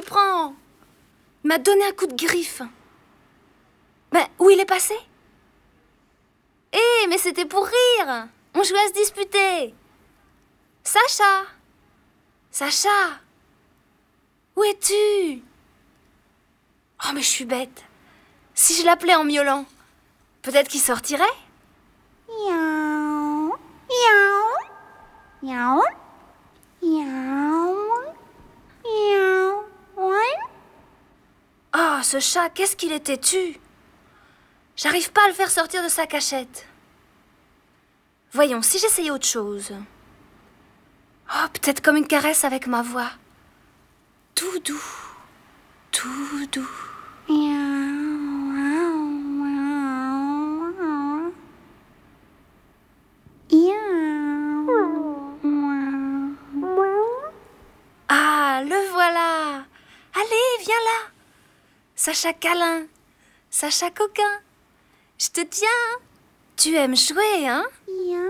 prend. Il m'a donné un coup de griffe. Ben, où il est passé? Eh, mais c'était pour rire. On jouait à se disputer. Sacha! Sacha! Où es-tu? Oh, mais je suis bête. Si je l'appelais en miaulant, peut-être qu'il sortirait? Miaou, miaou, miaou, miaou, miaou, ouais. Oh, ce chat, qu'est-ce qu'il est têtu! J'arrive pas à le faire sortir de sa cachette. Voyons, si j'essayais autre chose. Oh, peut-être comme une caresse avec ma voix. Tout doux, tout doux. Ah, le voilà! Allez, viens là! Sacha câlin, Sacha coquin, je te tiens. Tu aimes jouer, hein?